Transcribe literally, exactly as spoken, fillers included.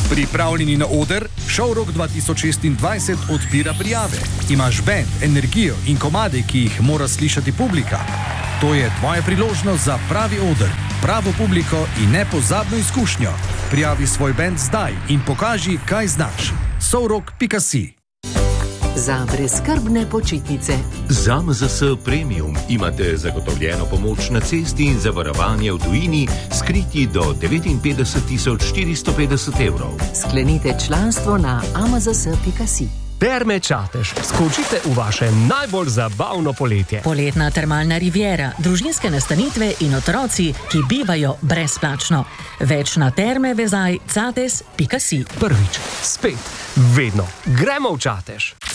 Pripravljeni na oder? Showrock dva tisoč šestindvajset odpira prijave. Imaš bend, energijo in komade, ki jih mora slišati publika? To je tvoja priložnost za pravi oder, pravo publiko in nepozabno izkušnjo. Prijavi svoj bend zdaj in pokaži, kaj znaš. showrock pika si. Za brezskrbne počitnice. Z A M Z S Premium imate zagotovljeno pomoč na cesti in zavarovanje v tujini, skriti do devetinpetdeset tisoč štiristo petdeset evrov. Sklenite članstvo na a m z s pika si. Terme Čatež. Skočite v vaše najbolj zabavno poletje. Poletna termalna riviera, družinske nastanitve in otroci, ki bivajo brezplačno. Več na terme vezaj cates pika si. Prvič, spet, vedno. Gremo v Čatež.